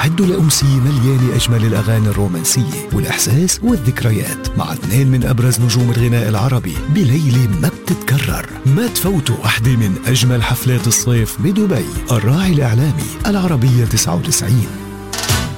استعدوا لأمسية مليانة أجمل الأغاني الرومانسية والإحساس والذكريات مع اثنين من أبرز نجوم الغناء العربي بليلة ما بتتكرر. ما تفوتوا واحدة من أجمل حفلات الصيف بدبي. الراعي الإعلامي العربية 99.